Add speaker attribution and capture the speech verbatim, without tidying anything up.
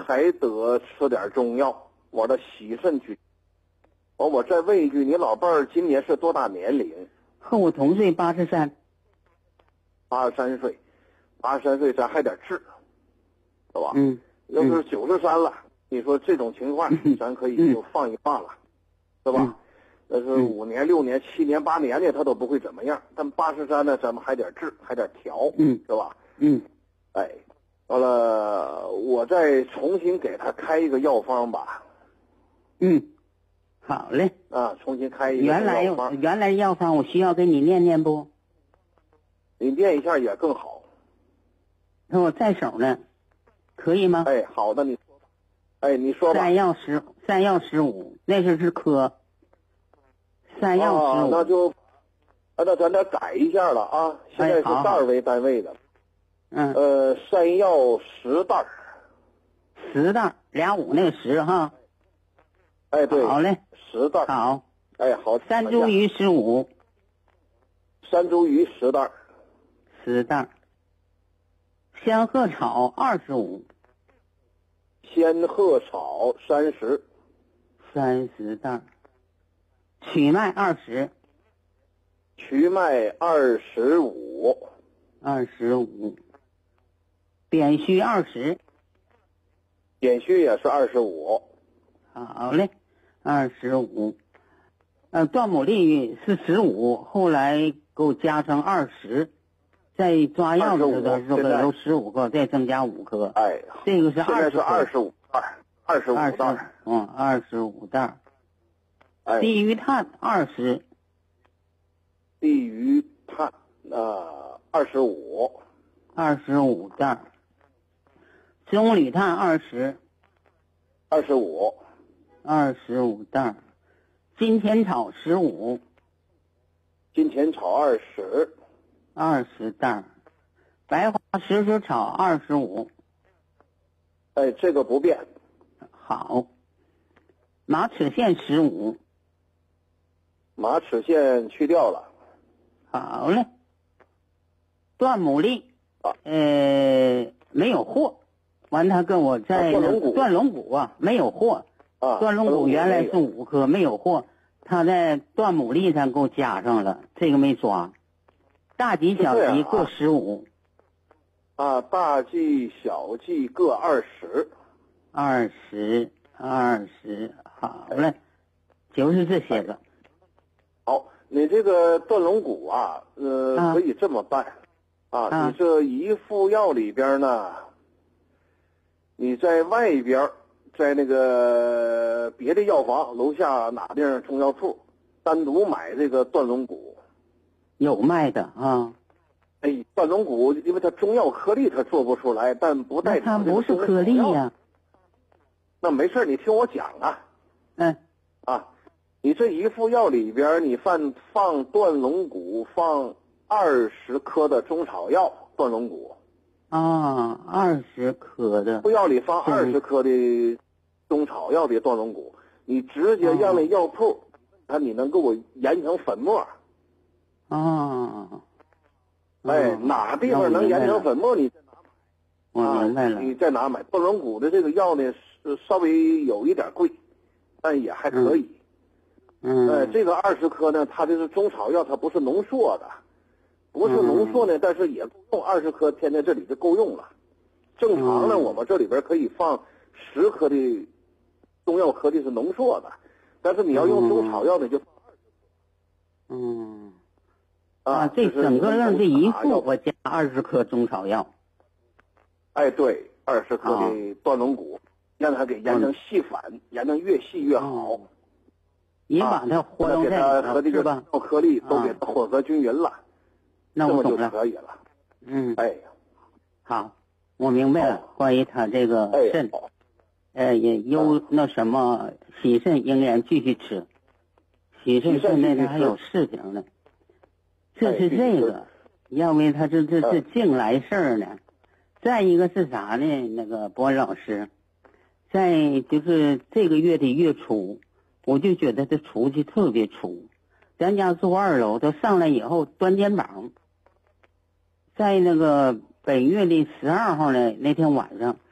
Speaker 1: 还得吃点中药，我的洗肾去。我我再问一句，你老伴儿今年是多大年龄？
Speaker 2: 和我同岁，八十三。
Speaker 1: 八十三岁，八十三岁咱还得治，是吧？
Speaker 2: 嗯。
Speaker 1: 要是九十三了，你说这种情况，咱可以就放一放了，是吧？那是五年、六年、七年、八年的，他都不会怎么样。但八十三呢，咱们还得治，还得调，
Speaker 2: 嗯，
Speaker 1: 是吧？
Speaker 2: 嗯。
Speaker 1: 哎，完了，我再重新给他开一个药方吧。
Speaker 2: 嗯，好嘞。
Speaker 1: 啊，重新开一个
Speaker 2: 原来
Speaker 1: 药方。
Speaker 2: 原来药方我需要给你念念不？
Speaker 1: 你念一下也更好。
Speaker 2: 那我在手呢，可以吗？
Speaker 1: 哎，好的，你，哎，你说吧。
Speaker 2: 三药十，三药十五，那是是科。三药十五。
Speaker 1: 啊，那就，啊，那咱得改一下了啊！现在是袋儿为单位的。
Speaker 2: 嗯。
Speaker 1: 呃，山药十袋儿。
Speaker 2: 十袋儿，俩五那个十哈。
Speaker 1: 哎，对。
Speaker 2: 好嘞。
Speaker 1: 十袋儿。
Speaker 2: 好。
Speaker 1: 哎，好。
Speaker 2: 山茱萸十五。
Speaker 1: 山茱萸十袋儿。
Speaker 2: 十袋儿。仙鹤草二十五。
Speaker 1: 仙鹤草三十。
Speaker 2: 三十袋儿。曲麦二十。
Speaker 1: 曲麦二十五。
Speaker 2: 二十五。扁须二十。
Speaker 1: 扁须也是二十五。
Speaker 2: 好嘞，二十五。呃，段母丽是十五，后来给我加成二十，再抓药的这个有十五个，再增加五颗。
Speaker 1: 哎，
Speaker 2: 这个是二十。
Speaker 1: 是二十五袋，二十五袋。
Speaker 2: 嗯，二十五袋。
Speaker 1: 哎，
Speaker 2: 地榆炭二十。
Speaker 1: 地榆炭呃二十五。
Speaker 2: 二十五袋。棕榈炭二十。
Speaker 1: 二十五。
Speaker 2: 二十五袋。金钱草十五。
Speaker 1: 金钱草二十。
Speaker 2: 二十袋。白花石榴草二十五。
Speaker 1: 哎，这个不变。
Speaker 2: 好。马齿苋十五。
Speaker 1: 马齿苋去掉了。
Speaker 2: 好嘞。段母丽，
Speaker 1: 啊、
Speaker 2: 呃，没有货。完，他跟我在
Speaker 1: 断龙骨，
Speaker 2: 断龙骨啊，没有货。
Speaker 1: 啊，
Speaker 2: 断龙骨原来是五颗，没有货。他在段母丽上给我加上了，这个没抓。大吉小吉各十五。
Speaker 1: 啊，大吉小吉各二十。
Speaker 2: 二十，二十，好嘞，就是这些个。
Speaker 1: 好，你这个断龙骨啊，呃，
Speaker 2: 啊、
Speaker 1: 可以这么办啊，
Speaker 2: 啊
Speaker 1: 你这一副药里边呢，你在外边，在那个别的药房楼下哪地儿中药铺，单独买这个断龙骨。
Speaker 2: 有卖的啊。
Speaker 1: 哎，断龙骨，因为它中药颗粒它做不出来，但不代表
Speaker 2: 它不是颗粒呀、啊。
Speaker 1: 那没事，你听我讲啊。
Speaker 2: 嗯。
Speaker 1: 啊，你这一副药里边，你放放断龙骨，放二十颗的中草药断龙骨。
Speaker 2: 啊，二十颗的。
Speaker 1: 副药里放二十颗的中草药的断龙骨，你直接让那药铺，看、哦、你能给我研成粉末。
Speaker 2: 啊。
Speaker 1: 哎，哪地方能研成粉末，你再拿买。
Speaker 2: 我明白了。
Speaker 1: 啊、你再拿买断龙骨的这个药呢，是稍微有一点贵，但也还可以。
Speaker 2: 嗯。
Speaker 1: 呃，这个二十颗呢，它这是中草药，它不是浓缩的，不是浓缩呢，嗯、但是也够用，二十颗填在这里就够用了。正常呢，嗯、我们这里边可以放十颗的中药颗粒是浓缩的，但是你要用中草药呢，就放二十颗。
Speaker 2: 嗯。
Speaker 1: 啊，
Speaker 2: 这整个让这一副我加二十颗中草药。
Speaker 1: 哎，对，二十颗的断龙骨，让它给研成细粉，研成越细越好。
Speaker 2: 你把它活动在
Speaker 1: 它和这个中药颗粒都给它混合均匀了，
Speaker 2: 那我懂
Speaker 1: 了，可以了。
Speaker 2: 嗯，
Speaker 1: 哎，
Speaker 2: 好，我明白了。关于他这个肾，呃，也有那什么洗肾应该继续吃，洗肾现在他还有事情呢。这是这个，因为他这这这净来事儿呢。再一个是啥呢？那个博文老师，在就是这个月的月初，我就觉得这出去特别粗。咱家住二楼，他上来以后端肩膀。在那个本月的十二号呢，那天晚上，